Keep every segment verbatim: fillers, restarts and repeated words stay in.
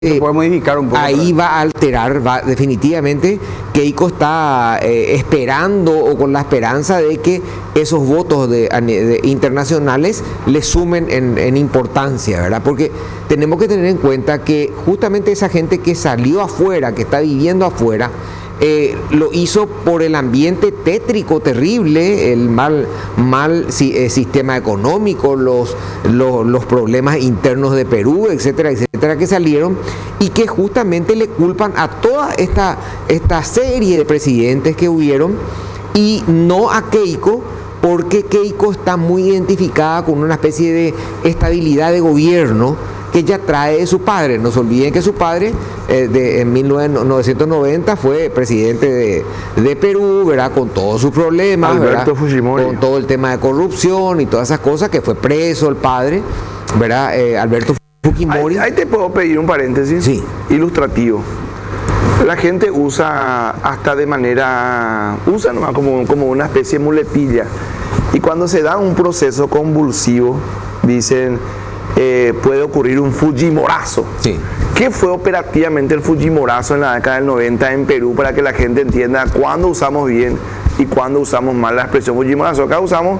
Eh, puede modificar un poco. Ahí va a alterar, va, definitivamente Keiko está eh, esperando o con la esperanza de que esos votos de, de internacionales le sumen en, en importancia, ¿verdad? Porque tenemos que tener en cuenta que justamente esa gente que salió afuera, que está viviendo afuera, Eh, lo hizo por el ambiente tétrico terrible, el mal, mal si, eh, sistema económico, los, los, los problemas internos de Perú, etcétera, etcétera, que salieron y que justamente le culpan a toda esta, esta serie de presidentes que hubieron y no a Keiko, porque Keiko está muy identificada con una especie de estabilidad de gobierno que ella trae de su padre. No se olviden que su padre eh, de, en mil novecientos noventa fue presidente de, de Perú, ¿verdad? Con todos sus problemas, Alberto Fujimori, con todo el tema de corrupción y todas esas cosas, que fue preso el padre, ¿verdad? Eh, Alberto Fujimori. Ahí, ahí te puedo pedir un paréntesis sí. ilustrativo. La gente usa hasta de manera, usa nomás como, como una especie de muletilla. Y cuando se da un proceso convulsivo, dicen, eh, puede ocurrir un Fujimorazo. Sí. ¿Qué fue operativamente el Fujimorazo en la década del noventa en Perú para que la gente entienda cuándo usamos bien y cuándo usamos mal la expresión Fujimorazo? Acá usamos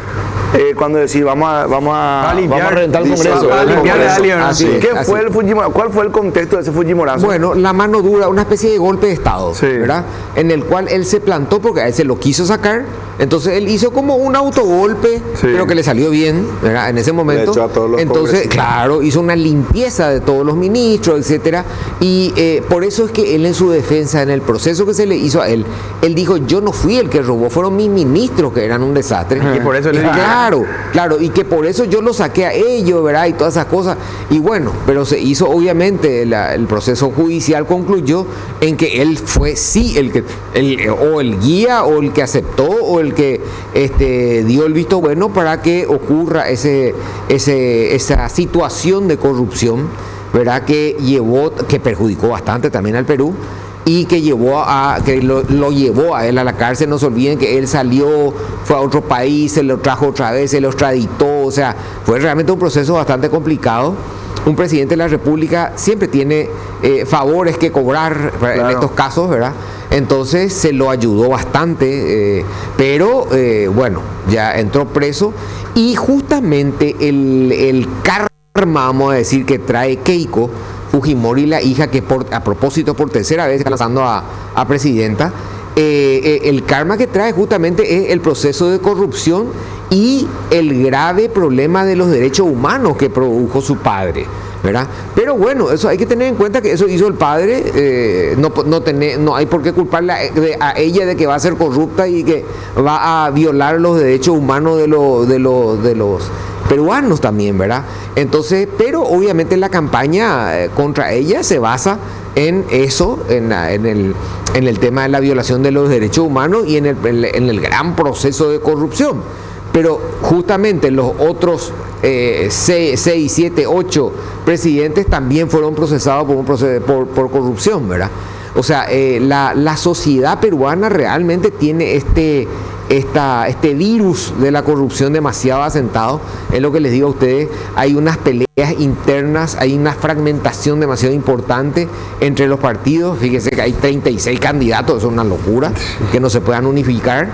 Eh, cuando decir vamos a vamos a, a limpiar, vamos a reventar el Congreso, a limpiar el alien, así, así, ¿Qué así. fue el Fujimora? ¿Cuál fue el contexto de ese Fujimorazo? Bueno, la mano dura, una especie de golpe de Estado, sí. ¿verdad? En el cual él se plantó porque a él se lo quiso sacar, entonces él hizo como un autogolpe, sí. pero que le salió bien, ¿verdad? En ese momento. Le echó a todos los entonces, claro, hizo una limpieza de todos los ministros, etcétera, y eh, por eso es que él en su defensa, en el proceso que se le hizo a él, él dijo, yo no fui el que robó, fueron mis ministros que eran un desastre. Y por eso le claro, claro, y que por eso yo lo saqué a ellos, ¿verdad? Y todas esas cosas. Y bueno, pero se hizo, obviamente, la, el proceso judicial concluyó en que él fue sí el que, el, o el guía, o el que aceptó, o el que este, dio el visto bueno para que ocurra ese, ese, esa situación de corrupción, ¿verdad? Que llevó, que perjudicó bastante también al Perú. Y que llevó a que lo, lo llevó a él a la cárcel. No se olviden que él salió, fue a otro país, se lo trajo otra vez, se lo extraditó, o sea, fue realmente un proceso bastante complicado. Un presidente de la República siempre tiene eh, favores que cobrar, claro, en estos casos, ¿verdad? Entonces se lo ayudó bastante, eh, pero eh, bueno, ya entró preso y justamente el, el karma, vamos a decir, que trae Keiko Fujimori, la hija, que por, a propósito por tercera vez está lanzando a, a presidenta, eh, eh, el karma que trae justamente es el proceso de corrupción y el grave problema de los derechos humanos que produjo su padre, ¿verdad? Pero bueno, eso hay que tener en cuenta que eso hizo el padre, eh, no, no, tener, no hay por qué culparle a, de, a ella de que va a ser corrupta y que va a violar los derechos humanos de, lo, de, lo, de los peruanos también, ¿verdad? Entonces, pero obviamente la campaña eh, contra ella se basa en eso, en, en, el, en el tema de la violación de los derechos humanos y en el, en el gran proceso de corrupción. Pero justamente los otros eh, seis, siete, ocho presidentes también fueron procesados por, un proceso, por, por corrupción, ¿verdad? O sea, eh, la, la sociedad peruana realmente tiene este, esta, este virus de la corrupción demasiado asentado. Es lo que les digo a ustedes, hay unas peleas internas, hay una fragmentación demasiado importante entre los partidos. Fíjense que hay treinta y seis candidatos, eso es una locura, que no se puedan unificar.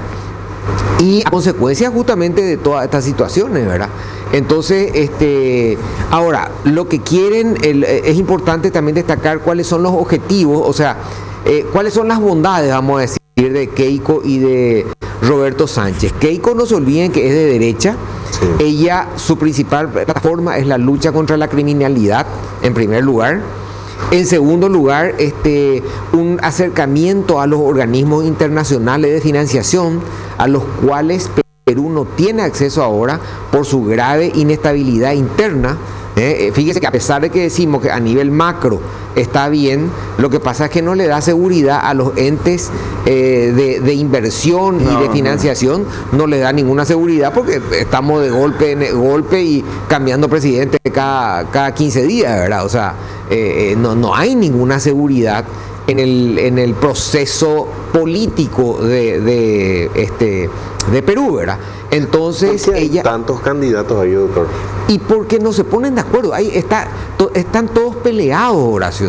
Y a consecuencia justamente de todas estas situaciones, ¿verdad? Entonces, este, ahora, lo que quieren, el, es importante también destacar cuáles son los objetivos, o sea, eh, cuáles son las bondades, vamos a decir, de Keiko y de Roberto Sánchez. Keiko, no se olviden que es de derecha. Sí. Ella, su principal plataforma es la lucha contra la criminalidad, en primer lugar. En segundo lugar, este, un acercamiento a los organismos internacionales de financiación, a los cuales Perú no tiene acceso ahora por su grave inestabilidad interna. Eh, fíjese que a pesar de que decimos que a nivel macro está bien, lo que pasa es que no le da seguridad a los entes eh, de, de inversión no, y de financiación, no. no le da ninguna seguridad porque estamos de golpe en golpe y cambiando presidente cada, cada quince días, ¿verdad? O sea, eh, no, no hay ninguna seguridad en el, en el proceso político de, de, este, de Perú, ¿verdad? Entonces ¿Por qué hay ella... tantos candidatos ahí, doctor? Y porque no se ponen de acuerdo, ahí está, to- están todos peleados, Horacio.